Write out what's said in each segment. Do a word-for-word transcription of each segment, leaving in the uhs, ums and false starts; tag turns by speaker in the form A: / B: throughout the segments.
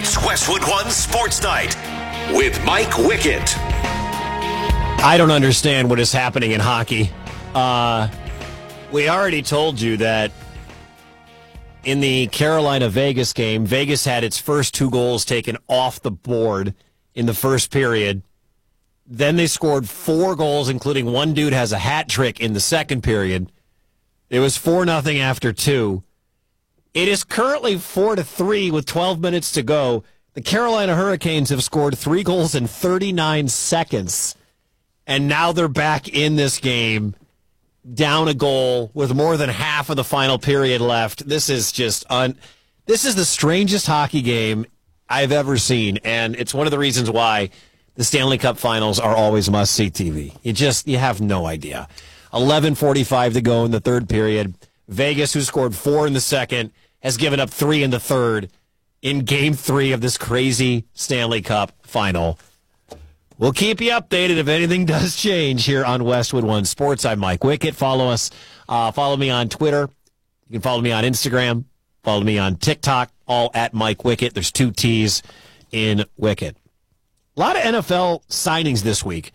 A: It's Westwood One Sports Night with Mike Wickett.
B: I don't understand what is happening in hockey. Uh, we already told you that in the Carolina-Vegas game, Vegas had its first two goals taken off the board in the first period. Then they scored four goals, including one dude has a hat trick in the second period. It was four nothing after two. It is currently four to three with twelve minutes to go. The Carolina Hurricanes have scored three goals in thirty-nine seconds, and now they're back in this game, down a goal with more than half of the final period left. This is just un. This is the strangest hockey game I've ever seen, and it's one of the reasons why the Stanley Cup Finals are always must-see T V. You just you have no idea. eleven forty-five to go in the third period. Vegas, who scored four in the second, has given up three in the third in game three of this crazy Stanley Cup final. We'll keep you updated if anything does change here on Westwood One Sports. I'm Mike Wickett. Follow us. Uh, follow me on Twitter. You can follow me on Instagram. Follow me on TikTok, all at Mike Wickett. There's two T's in Wickett. A lot of N F L signings this week.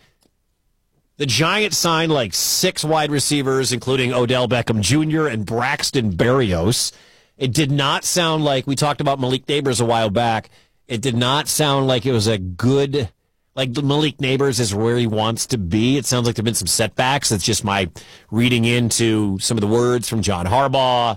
B: The Giants signed like six wide receivers, including Odell Beckham Junior and Braxton Berrios. It did not sound like, we talked about Malik Nabers a while back, it did not sound like it was a good, like Malik Nabers is where he wants to be. It sounds like there have been some setbacks. That's just my reading into some of the words from John Harbaugh.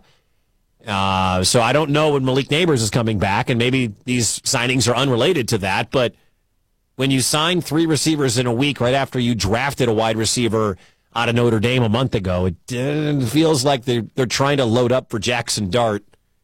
B: Uh, so I don't know when Malik Nabers is coming back, and maybe these signings are unrelated to that, but when you sign three receivers in a week right after you drafted a wide receiver out of Notre Dame a month ago, it uh, feels like they're, they're trying to load up for Jackson Dart.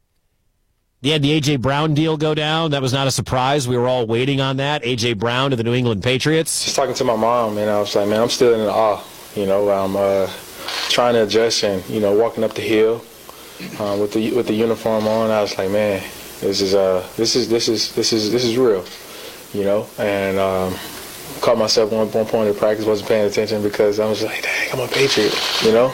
B: They had the A J. Brown deal go down. That was not a surprise. We were all waiting on that. A J. Brown to the New England Patriots.
C: Just talking to my mom, and I was like, man, I'm still in awe. You know, I'm uh, trying to adjust and, you know, walking up the hill uh, with the with the uniform on. I was like, man, this is uh, this is this is this is this is real. You know, and um, caught myself one one point in practice, wasn't paying attention because I was like, dang, I'm a Patriot. You know,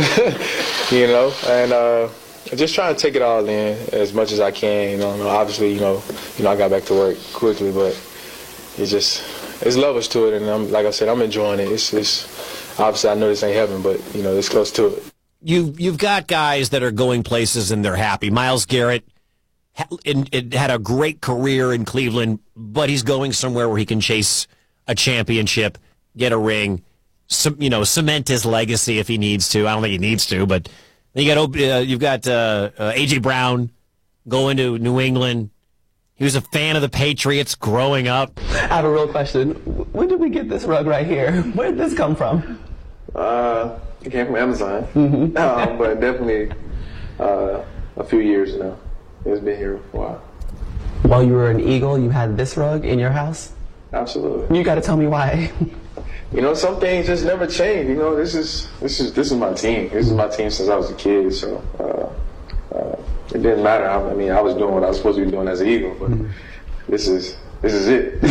C: you know, and. Uh, Just trying to take it all in as much as I can. You know, obviously, you know, you know, I got back to work quickly, but it's just there's levels to it, and I'm like I said, I'm enjoying it. It's, it's obviously I know this ain't heaven, but you know, it's close to it.
B: You you've got guys that are going places and they're happy. Myles Garrett ha- in, it had a great career in Cleveland, but he's going somewhere where he can chase a championship, get a ring, some, you know, cement his legacy if he needs to. I don't think he needs to, but. You got uh, you've got uh, uh, A J. Brown going to New England. He was a fan of the Patriots growing up.
D: I have a real question. When did we get this rug right here? Where did this come from?
C: Uh, it came from Amazon,
D: Mm-hmm.
C: um, but definitely uh, a few years now. It's been here for a while.
D: While you were an Eagle, you had this rug in your house?
C: Absolutely.
D: You got to tell me why.
C: You know, some things just never change. You know, this is this is this is my team. This is my team since I was a kid. So uh, uh, it didn't matter. I, I mean, I was doing what I was supposed to be doing as an Eagle, but mm-hmm. this is this is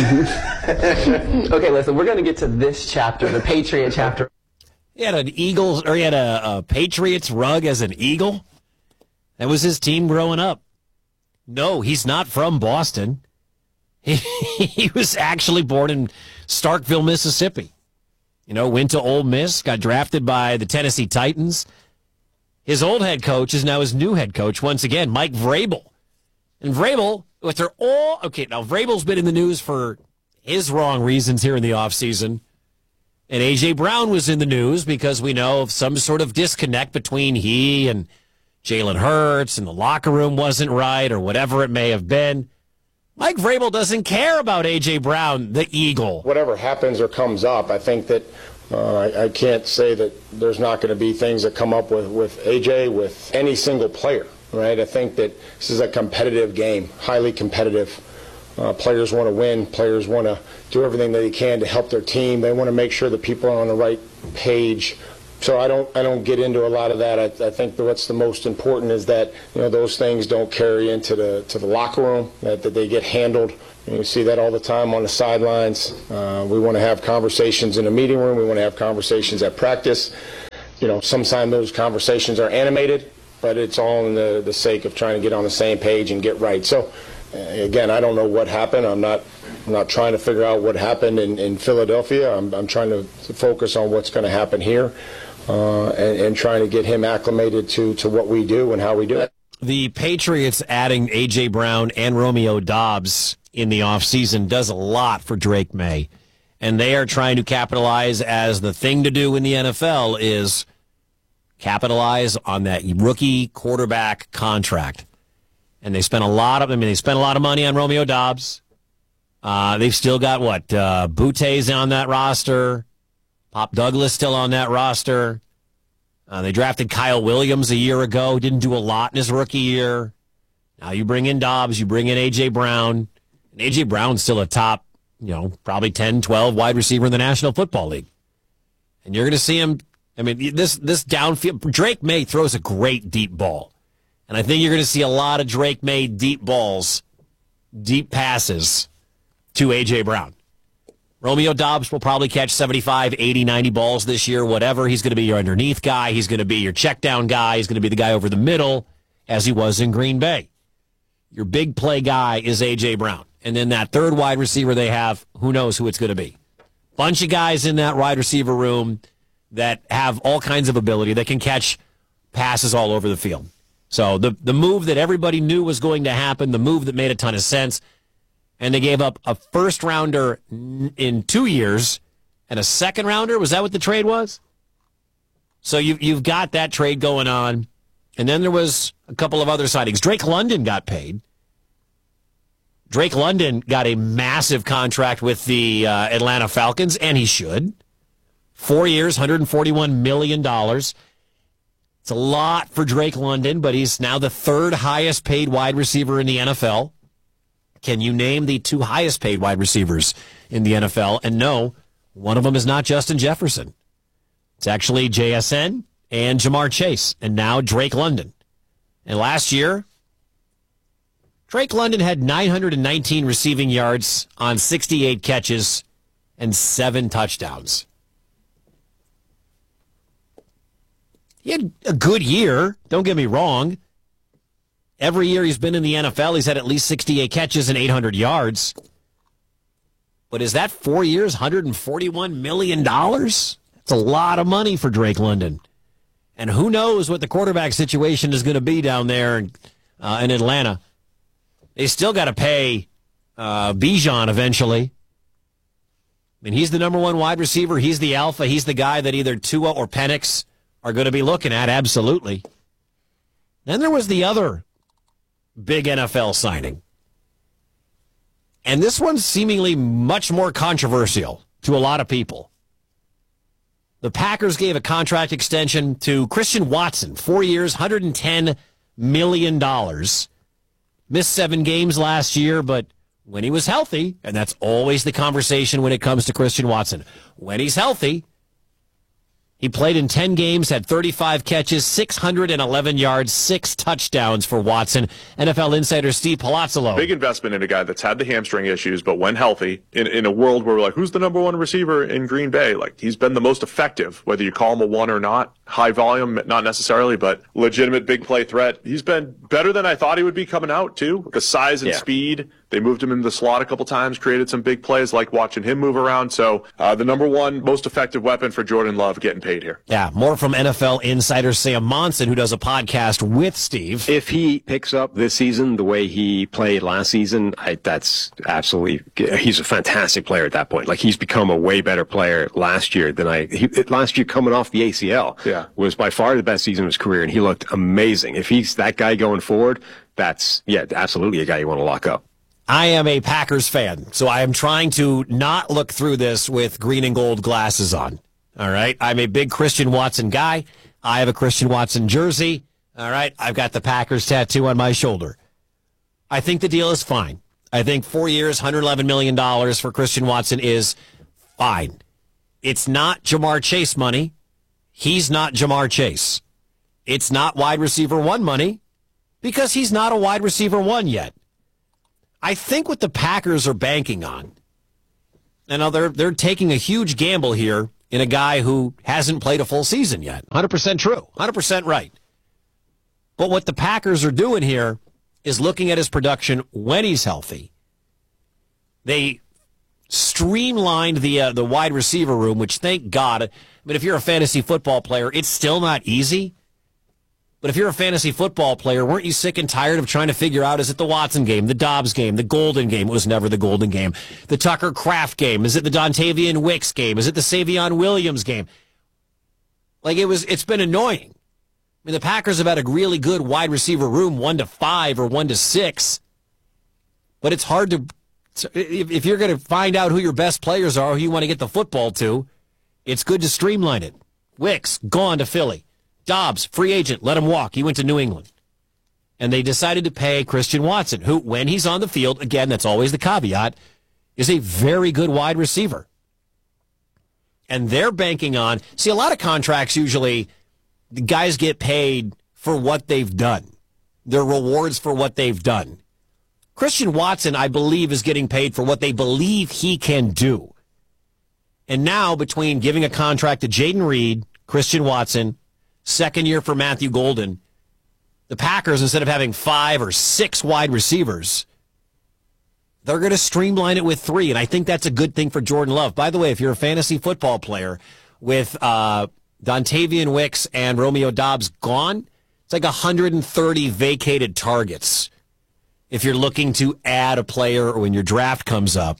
C: it.
D: Okay, listen, we're going to get to this chapter, the Patriot chapter.
B: He had an Eagles, or he had a, a Patriots rug as an Eagle. That was his team growing up. No, he's not from Boston. He, he was actually born in Starkville, Mississippi. You know, went to Ole Miss, got drafted by the Tennessee Titans. His old head coach is now his new head coach once again, Mike Vrabel. And Vrabel, with their all, okay, now Vrabel's been in the news for his wrong reasons here in the offseason. And A J. Brown was in the news because we know of some sort of disconnect between he and Jalen Hurts, and the locker room wasn't right, or whatever it may have been. Mike Vrabel doesn't care about A J. Brown, the Eagle.
E: Whatever happens or comes up, I think that uh, I, I can't say that there's not going to be things that come up with, with A J, with any single player, right? I think that this is a competitive game, highly competitive. Uh, players want to win. Players want to do everything they can to help their team. They want to make sure that people are on the right page. So I don't I don't get into a lot of that. I, I think that what's the most important is that, you know, those things don't carry into the to the locker room, that, that they get handled. And you see that all the time on the sidelines. Uh, we want to have conversations in the meeting room. We want to have conversations at practice. You know, sometimes those conversations are animated, but it's all in the, the sake of trying to get on the same page and get right. So again, I don't know what happened. I'm not I'm not trying to figure out what happened in, in Philadelphia. I'm, I'm trying to focus on what's going to happen here uh, and, and trying to get him acclimated to, to what we do and how we do it.
B: The Patriots adding A J. Brown and Romeo Doubs in the offseason does a lot for Drake May. And they are trying to capitalize, as the thing to do in the N F L is capitalize on that rookie quarterback contract. And they spent a lot of, I mean, they spent a lot of money on Romeo Doubs. Uh, they've still got, what, uh, Boute's on that roster. Pop Douglas still on that roster. Uh, they drafted Kyle Williams a year ago. Didn't do a lot in his rookie year. Now you bring in Doubs, you bring in A J. Brown. And A J. Brown's still a top, you know, probably ten, twelve wide receiver in the National Football League. And you're going to see him, I mean, this, this downfield, Drake May throws a great deep ball. And I think you're going to see a lot of Drake May deep balls, deep passes to A J. Brown. Romeo Doubs will probably catch seventy-five, eighty, ninety balls this year, whatever. He's going to be your underneath guy. He's going to be your check down guy. He's going to be the guy over the middle, as he was in Green Bay. Your big play guy is A J. Brown. And then that third wide receiver they have, who knows who it's going to be. Bunch of guys in that wide receiver room that have all kinds of ability, that can catch passes all over the field. So the, the move that everybody knew was going to happen, the move that made a ton of sense, and they gave up a first-rounder in two years and a second-rounder. Was that what the trade was? So you, you've got that trade going on. And then there was a couple of other signings. Drake London got paid. Drake London got a massive contract with the uh, Atlanta Falcons, and he should. Four years, one hundred forty-one million dollars. It's a lot for Drake London, but he's now the third highest paid wide receiver in the N F L. Can you name the two highest paid wide receivers in the N F L? And no, one of them is not Justin Jefferson. It's actually J S N and Jamar Chase, and now Drake London. And last year, Drake London had nine hundred nineteen receiving yards on sixty-eight catches and seven touchdowns. He had a good year, don't get me wrong. Every year he's been in the N F L, he's had at least sixty-eight catches and eight hundred yards. But is that four years, one hundred forty-one million dollars? That's a lot of money for Drake London. And who knows what the quarterback situation is going to be down there in, uh, in Atlanta. They still got to pay uh, Bijan eventually. I mean, he's the number one wide receiver. He's the alpha. He's the guy that either Tua or Penix are going to be looking at, absolutely. Then there was the other big N F L signing. And this one's seemingly much more controversial to a lot of people. The Packers gave a contract extension to Christian Watson, four years, one hundred ten million dollars. Missed seven games last year, but when he was healthy, and that's always the conversation when it comes to Christian Watson, when he's healthy, he played in ten games, had thirty-five catches, six hundred eleven yards, six touchdowns for Watson. N F L insider Steve Palazzolo.
F: Big investment in a guy that's had the hamstring issues, but when healthy, in, in a world where we're like, who's the number one receiver in Green Bay? Like, he's been the most effective, whether you call him a one or not. High volume, not necessarily, but legitimate big play threat. He's been better than I thought he would be coming out, too. The size and yeah. speed. They moved him into the slot a couple times, created some big plays, like watching him move around. So uh, the number one most effective weapon for Jordan Love getting paid here.
B: Yeah, more from N F L insider Sam Monson, who does a podcast with Steve.
G: If he picks up this season the way he played last season, I, that's absolutely, he's a fantastic player at that point. Like, he's become a way better player last year than I, he, last year coming off the A C L
F: yeah.
G: was by far the best season of his career, and he looked amazing. If he's that guy going forward, that's, yeah, absolutely a guy you want to lock up.
B: I am a Packers fan, so I am trying to not look through this with green and gold glasses on. All right? I'm a big Christian Watson guy. I have a Christian Watson jersey. All right? I've got the Packers tattoo on my shoulder. I think the deal is fine. I think four years, one hundred eleven million dollars for Christian Watson is fine. It's not Jamar Chase money. He's not Jamar Chase. It's not wide receiver one money because he's not a wide receiver one yet. I think what the Packers are banking on, and they're, they're taking a huge gamble here in a guy who hasn't played a full season yet. one hundred percent true. one hundred percent right. But what the Packers are doing here is looking at his production when he's healthy. They streamlined the uh, the wide receiver room, which, thank God. I mean, if you're a fantasy football player, it's still not easy. But if you're a fantasy football player, weren't you sick and tired of trying to figure out, is it the Watson game, the Dobbs game, the Golden game? It was never the Golden game. The Tucker Kraft game. Is it the Dontavian Wicks game? Is it the Savion Williams game? Like, it was, it's been annoying. I mean, the Packers have had a really good wide receiver room, one to five or one to six. But it's hard to, if you're going to find out who your best players are, who you want to get the football to, it's good to streamline it. Wicks, gone to Philly. Dobbs, free agent, let him walk. He went to New England. And they decided to pay Christian Watson, who, when he's on the field, again, that's always the caveat, is a very good wide receiver. And they're banking on, see, a lot of contracts usually, the guys get paid for what they've done. Their rewards for what they've done. Christian Watson, I believe, is getting paid for what they believe he can do. And now, between giving a contract to Jaden Reed, Christian Watson, second year for Matthew Golden, the Packers, instead of having five or six wide receivers, they're going to streamline it with three, and I think that's a good thing for Jordan Love. By the way, if you're a fantasy football player with uh, Dontavian Wicks and Romeo Dobbs gone, it's like one hundred thirty vacated targets. If you're looking to add a player or when your draft comes up,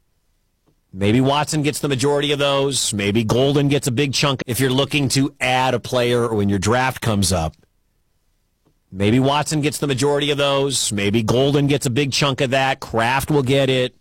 B: maybe Watson gets the majority of those. Maybe Golden gets a big chunk. If you're looking to add a player or when your draft comes up, maybe Watson gets the majority of those. Maybe Golden gets a big chunk of that. Kraft will get it.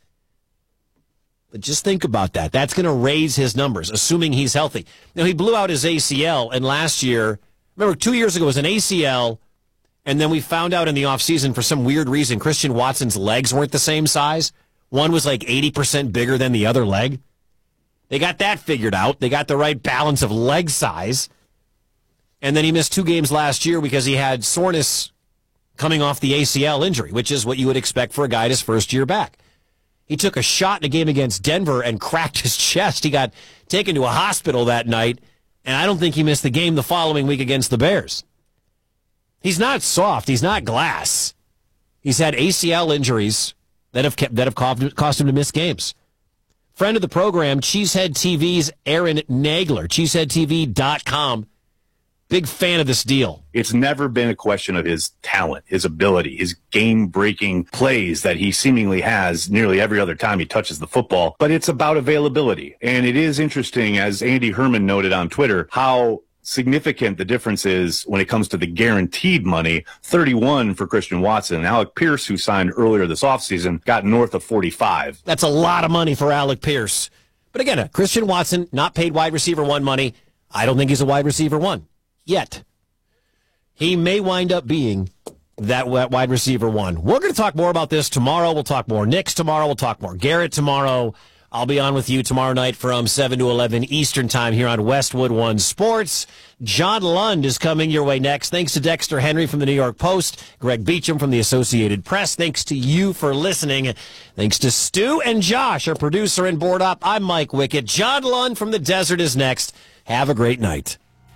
B: But just think about that. That's going to raise his numbers, assuming he's healthy. Now, he blew out his A C L, and last year, remember, two years ago it was an A C L, and then we found out in the offseason, for some weird reason, Christian Watson's legs weren't the same size. One was like eighty percent bigger than the other leg. They got that figured out. They got the right balance of leg size. And then he missed two games last year because he had soreness coming off the A C L injury, which is what you would expect for a guy his first year back. He took a shot in a game against Denver and cracked his chest. He got taken to a hospital that night, and I don't think he missed the game the following week against the Bears. He's not soft. He's not glass. He's had A C L injuries that have kept, that have caused him to miss games. Friend of the program, Cheesehead T V's Aaron Nagler, cheesehead t v dot com. Big fan of this deal.
H: It's never been a question of his talent, his ability, his game-breaking plays that he seemingly has nearly every other time he touches the football, but it's about availability. And it is interesting, as Andy Herman noted on Twitter, how significant the difference is when it comes to the guaranteed money. thirty-one for Christian Watson. Alec Pierce, who signed earlier this offseason, got north of forty-five.
B: That's a lot of money for Alec Pierce. But again, Christian Watson, not paid wide receiver one money. I don't think he's a wide receiver one yet. He may wind up being that wide receiver one. We're going to talk more about this tomorrow. We'll talk more Knicks tomorrow. We'll talk more Garrett tomorrow. I'll be on with you tomorrow night from seven to eleven Eastern Time here on Westwood One Sports. John Lund is coming your way next. Thanks to Dexter Henry from the New York Post, Greg Beecham from the Associated Press. Thanks to you for listening. Thanks to Stu and Josh, our producer and board up. I'm Mike Wickett. John Lund from the Desert is next. Have a great night.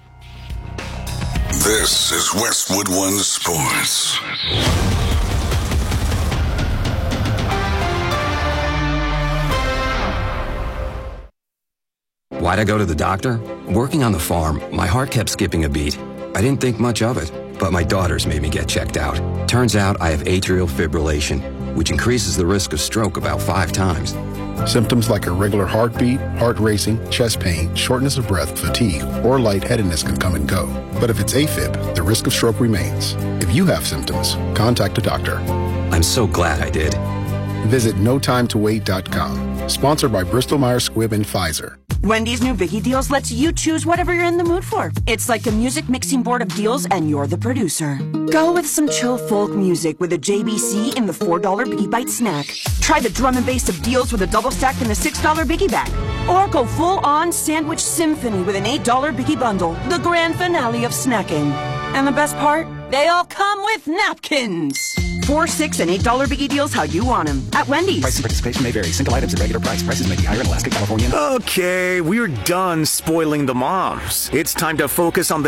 A: This is Westwood One Sports.
I: Why'd I go to the doctor? Working on the farm, my heart kept skipping a beat. I didn't think much of it, but my daughters made me get checked out. Turns out I have atrial fibrillation, which increases the risk of stroke about five times.
J: Symptoms like irregular heartbeat, heart racing, chest pain, shortness of breath, fatigue, or lightheadedness can come and go. But if it's AFib, the risk of stroke remains. If you have symptoms, contact a doctor.
I: I'm so glad I did.
J: Visit no time to wait dot com. Sponsored by Bristol Myers Squibb and Pfizer.
K: Wendy's new Biggie Deals lets you choose whatever you're in the mood for. It's like a music mixing board of deals, and you're the producer. Go with some chill folk music with a J B C in the four dollar Biggie Bite snack. Try the drum and bass of deals with a double stack in the six dollar Biggie Bag. Or go full-on sandwich symphony with an eight dollar Biggie Bundle, the grand finale of snacking. And the best part? They all come with napkins. Four, six, and eight dollar Biggie Deals how you want them at Wendy's.
L: Price and participation may vary. Single items at regular price. Prices may be higher in Alaska, California.
M: Okay, we're done spoiling the moms. It's time to focus on the